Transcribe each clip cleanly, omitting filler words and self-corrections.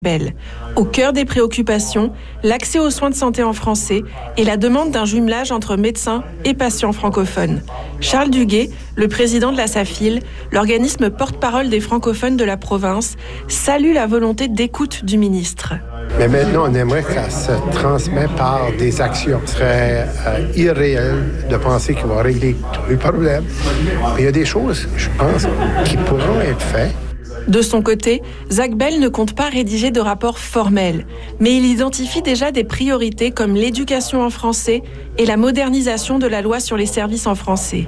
Bell. Au cœur des préoccupations, l'accès aux soins de santé en français et la demande d'un jumelage entre médecins et patients francophones. Charles Duguay, le président de la SAFIL, l'organisme porte-parole des francophones de la province, salue la volonté d'écoute du ministre. Mais maintenant, on aimerait que ça se transmette par des actions. Ce serait irréel de penser qu'il va régler tous les problèmes. Mais il y a des choses, je pense, qui pourront être faites. De son côté, Zach Bell ne compte pas rédiger de rapport formel, mais il identifie déjà des priorités comme l'éducation en français et la modernisation de la loi sur les services en français.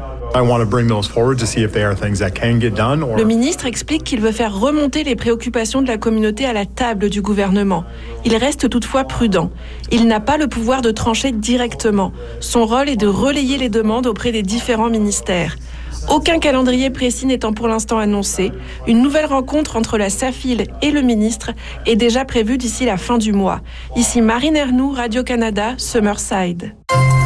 Le ministre explique qu'il veut faire remonter les préoccupations de la communauté à la table du gouvernement. Il reste toutefois prudent. Il n'a pas le pouvoir de trancher directement. Son rôle est de relayer les demandes auprès des différents ministères. Aucun calendrier précis n'étant pour l'instant annoncé, une nouvelle rencontre entre la SAFIL et le ministre est déjà prévue d'ici la fin du mois. Ici Marine Ernoux, Radio-Canada, Summerside.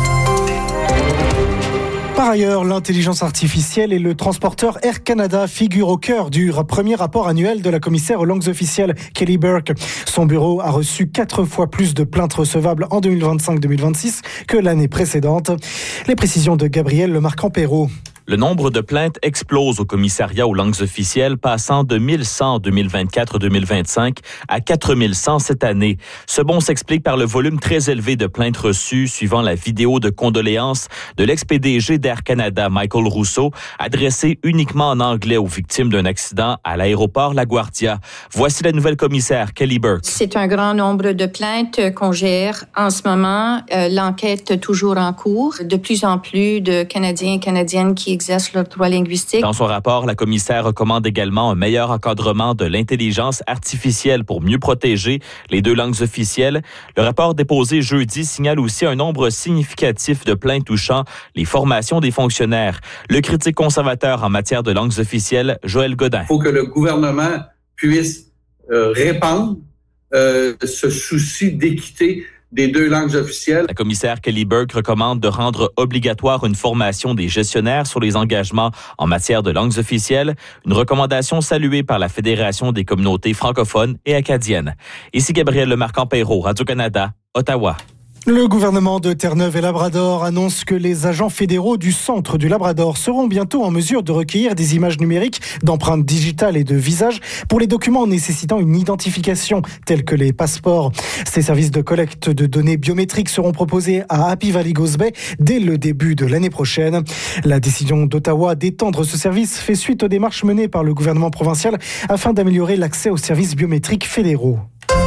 Par ailleurs, l'intelligence artificielle et le transporteur Air Canada figurent au cœur du premier rapport annuel de la commissaire aux langues officielles, Kelly Burke. Son bureau a reçu 4 fois plus de plaintes recevables en 2025-2026 que l'année précédente. Les précisions de Gabriel Lemarquand-Perrault. Le nombre de plaintes explose au commissariat aux langues officielles, passant de 1100 en 2024-2025 à 4100 cette année. Ce bond s'explique par le volume très élevé de plaintes reçues suivant la vidéo de condoléances de l'ex-PDG d'Air Canada, Michael Rousseau, adressée uniquement en anglais aux victimes d'un accident à l'aéroport LaGuardia. Voici la nouvelle commissaire, Kelly Burke. C'est un grand nombre de plaintes qu'on gère en ce moment. L'enquête toujours en cours. De plus en plus de Canadiens et Canadiennes qui exercent leur droit linguistique. Dans son rapport, la commissaire recommande également un meilleur encadrement de l'intelligence artificielle pour mieux protéger les 2 langues officielles. Le rapport déposé jeudi signale aussi un nombre significatif de plaintes touchant les formations des fonctionnaires. Le critique conservateur en matière de langues officielles, Joël Godin. Il faut que le gouvernement puisse répandre ce souci d'équité des 2 langues officielles. La commissaire Kelly Burke recommande de rendre obligatoire une formation des gestionnaires sur les engagements en matière de langues officielles, une recommandation saluée par la Fédération des communautés francophones et acadiennes. Ici Gabriel Lemarquand-Perrault, Radio-Canada, Ottawa. Le gouvernement de Terre-Neuve-et-Labrador annonce que les agents fédéraux du centre du Labrador seront bientôt en mesure de recueillir des images numériques d'empreintes digitales et de visage pour les documents nécessitant une identification tels que les passeports. Ces services de collecte de données biométriques seront proposés à Happy Valley-Goose Bay dès le début de l'année prochaine. La décision d'Ottawa d'étendre ce service fait suite aux démarches menées par le gouvernement provincial afin d'améliorer l'accès aux services biométriques fédéraux.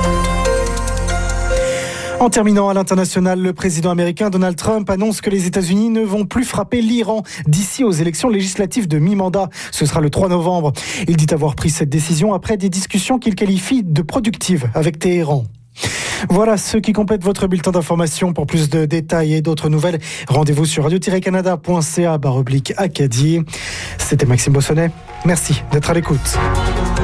En terminant à l'international, le président américain Donald Trump annonce que les États-Unis ne vont plus frapper l'Iran d'ici aux élections législatives de mi-mandat. Ce sera le 3 novembre. Il dit avoir pris cette décision après des discussions qu'il qualifie de productives avec Téhéran. Voilà ce qui complète votre bulletin d'information. Pour plus de détails et d'autres nouvelles, rendez-vous sur radio-canada.ca/Acadie. C'était Maxime Bossonnet. Merci d'être à l'écoute.